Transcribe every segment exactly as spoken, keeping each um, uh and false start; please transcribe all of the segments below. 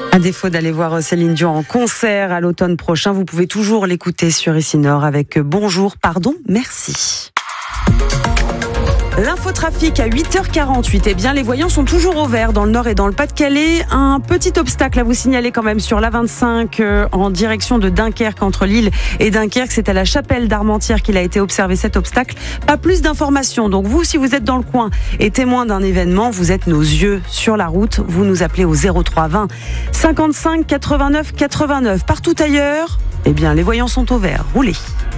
À défaut d'aller voir Céline Dion en concert à l'automne prochain, vous pouvez toujours l'écouter sur Ici Nord avec Bonjour, pardon, merci. L'infotrafic à huit heures quarante-huit. Eh bien, les voyants sont toujours au vert dans le Nord et dans le Pas-de-Calais. Un petit obstacle à vous signaler quand même sur l'A vingt-cinq euh, en direction de Dunkerque, entre Lille et Dunkerque. C'est à la chapelle d'Armentières qu'il a été observé cet obstacle. Pas plus d'informations. Donc vous, si vous êtes dans le coin et témoin d'un événement, vous êtes nos yeux sur la route. Vous nous appelez au zéro trois vingt cinquante-cinq quatre-vingt-neuf quatre-vingt-neuf. Partout ailleurs, eh bien, les voyants sont au vert. Roulez.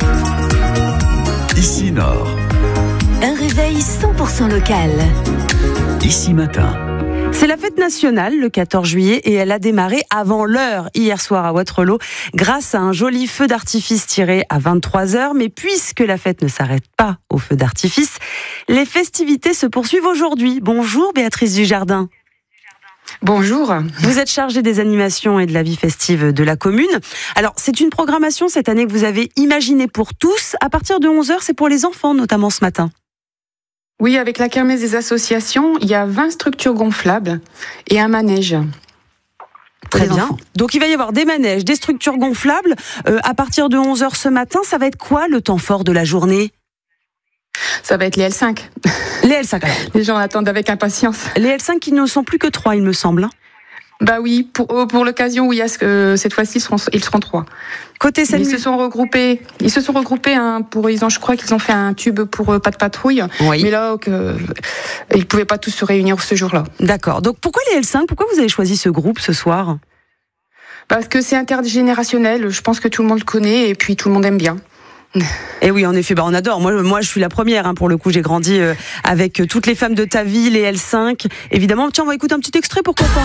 Ici Nord. Un réveil cent pour cent local. Ici Matin. C'est la fête nationale le quatorze juillet et elle a démarré avant l'heure hier soir à Waterloo grâce à un joli feu d'artifice tiré à vingt-trois heures. Mais puisque la fête ne s'arrête pas au feu d'artifice, les festivités se poursuivent aujourd'hui. Bonjour Béatrice Dujardin. Bonjour. Vous êtes chargée des animations et de la vie festive de la commune. Alors, c'est une programmation cette année que vous avez imaginée pour tous. À partir de onze heures, c'est pour les enfants notamment ce matin. Oui, avec la kermesse des associations, il y a vingt structures gonflables et un manège. Très bien. Enfants. Donc il va y avoir des manèges, des structures gonflables. Euh, à partir de onze heures ce matin, ça va être quoi le temps fort de la journée ? Ça va être les L cinq. Les L cinq alors. Les gens attendent avec impatience. Les L cinq qui ne sont plus que trois, il me semble. Bah oui, pour, pour l'occasion où il y a ce, cette fois-ci, ils seront, ils seront trois. Côté scène, ils se sont regroupés. Ils se sont regroupés hein, pour ils ont, je crois qu'ils ont fait un tube pour euh, Pas de patrouille. Oui. Mais là, que, ils ne pouvaient pas tous se réunir ce jour-là. D'accord. Donc pourquoi les L cinq ? Pourquoi vous avez choisi ce groupe ce soir ? Parce que c'est intergénérationnel. Je pense que tout le monde le connaît et puis tout le monde aime bien. Et oui, en effet, bah on adore. Moi, moi, je suis la première. Hein, pour le coup, j'ai grandi euh, avec toutes les femmes de ta ville, les L cinq. Évidemment, tiens, on va écouter un petit extrait, pourquoi pas.